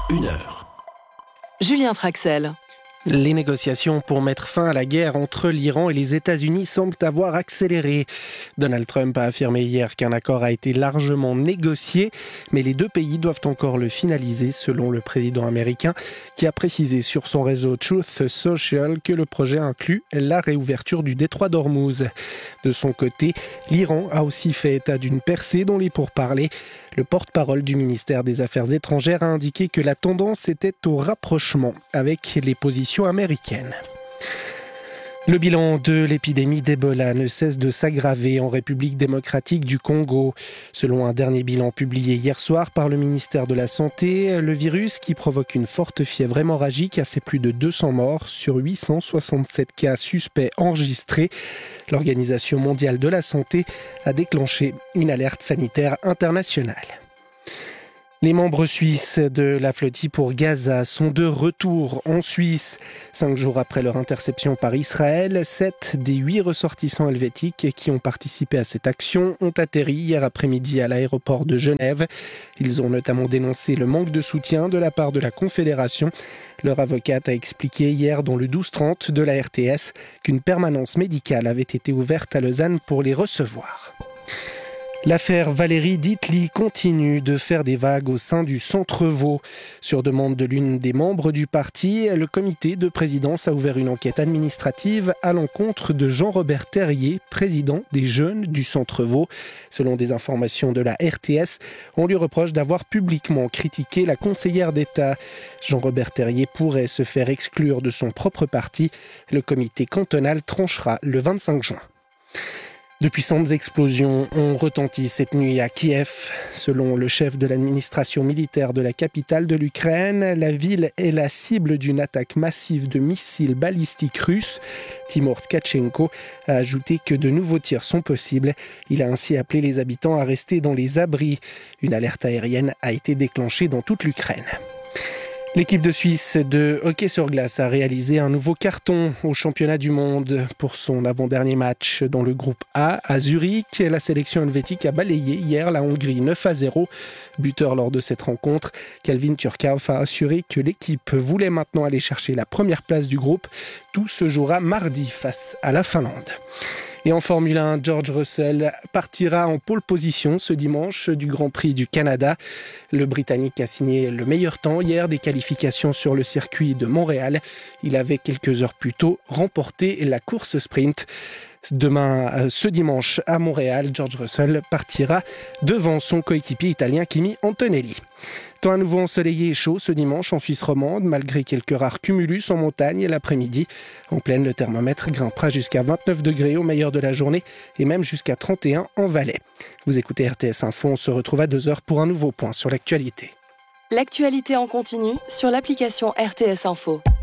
1 heure. Julien Traxel. Les négociations pour mettre fin à la guerre entre l'Iran et les États-Unis semblent avoir accéléré. Donald Trump a affirmé hier qu'un accord a été largement négocié, mais les deux pays doivent encore le finaliser, selon le président américain, qui a précisé sur son réseau Truth Social que le projet inclut la réouverture du détroit d'Ormuz. De son côté, l'Iran a aussi fait état d'une percée dans les pourparlers. Le porte-parole du ministère des Affaires étrangères a indiqué que la tendance était au rapprochement avec les positions américaines. Le bilan de l'épidémie d'Ebola ne cesse de s'aggraver en République démocratique du Congo. Selon un dernier bilan publié hier soir par le ministère de la Santé, le virus qui provoque une forte fièvre hémorragique a fait plus de 200 morts sur 867 cas suspects enregistrés. L'Organisation mondiale de la santé a déclenché une alerte sanitaire internationale. Les membres suisses de la flottille pour Gaza sont de retour en Suisse. 5 jours après leur interception par Israël, 7 des 8 ressortissants helvétiques qui ont participé à cette action ont atterri hier après-midi à l'aéroport de Genève. Ils ont notamment dénoncé le manque de soutien de la part de la Confédération. Leur avocate a expliqué hier dans le 12-30 de la RTS qu'une permanence médicale avait été ouverte à Lausanne pour les recevoir. L'affaire Valérie Ditli continue de faire des vagues au sein du Centre Vaud. Sur demande de l'une des membres du parti, le comité de présidence a ouvert une enquête administrative à l'encontre de Jean-Robert Terrier, président des Jeunes du Centre Vaud. Selon des informations de la RTS, on lui reproche d'avoir publiquement critiqué la conseillère d'État. Jean-Robert Terrier pourrait se faire exclure de son propre parti. Le comité cantonal tranchera le 25 juin. De puissantes explosions ont retenti cette nuit à Kiev. Selon le chef de l'administration militaire de la capitale de l'Ukraine, la ville est la cible d'une attaque massive de missiles balistiques russes. Timur Tkachenko a ajouté que de nouveaux tirs sont possibles. Il a ainsi appelé les habitants à rester dans les abris. Une alerte aérienne a été déclenchée dans toute l'Ukraine. L'équipe de Suisse de hockey sur glace a réalisé un nouveau carton au championnat du monde. Pour son avant-dernier match dans le groupe A à Zurich, la sélection helvétique a balayé hier la Hongrie 9-0. Buteur lors de cette rencontre, Calvin Turkov a assuré que l'équipe voulait maintenant aller chercher la première place du groupe. Tout se jouera mardi face à la Finlande. Et en Formule 1, George Russell partira en pole position ce dimanche du Grand Prix du Canada. Le Britannique a signé le meilleur temps hier des qualifications sur le circuit de Montréal. Il avait quelques heures plus tôt remporté la course sprint. Ce dimanche à Montréal, George Russell partira devant son coéquipier italien Kimi Antonelli. Temps à nouveau ensoleillé et chaud ce dimanche en Suisse romande, malgré quelques rares cumulus en montagne l'après-midi. En plaine, le thermomètre grimpera jusqu'à 29 degrés au meilleur de la journée et même jusqu'à 31 en Valais. Vous écoutez RTS Info, on se retrouve à 2h pour un nouveau point sur l'actualité. L'actualité en continu sur l'application RTS Info.